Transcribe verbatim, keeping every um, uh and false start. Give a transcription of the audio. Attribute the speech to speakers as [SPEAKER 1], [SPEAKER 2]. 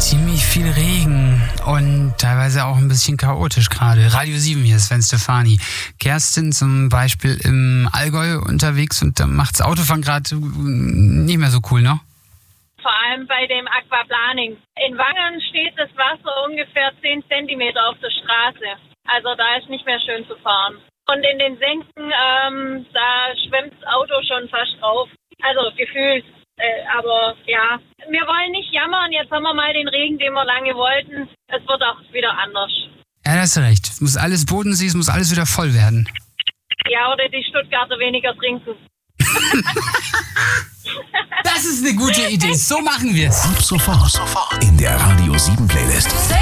[SPEAKER 1] ziemlich viel Regen und teilweise auch ein bisschen chaotisch gerade. Radio sieben, hier ist Sven Stefani. Kerstin zum Beispiel im Allgäu unterwegs und da macht's Autofahren gerade nicht mehr so cool, ne?
[SPEAKER 2] Vor allem bei dem Aquaplaning. In Wangen steht das Wasser ungefähr zehn Zentimeter auf der Straße. Also da ist nicht mehr schön zu fahren. Und in den Senken, ähm, da schwemmt das Auto schon fast drauf. Also gefühlt. Äh, aber ja, wir wollen nicht jammern. Jetzt haben wir mal den Regen, den wir lange wollten. Es wird auch wieder anders.
[SPEAKER 1] Ja, da hast du recht. Es muss alles Bodensee, es muss alles wieder voll werden.
[SPEAKER 2] Ja, oder die Stuttgarter weniger trinken.
[SPEAKER 1] Das ist eine gute Idee. So machen wir es.
[SPEAKER 3] Ab sofort, sofort in der Radio sieben Playlist.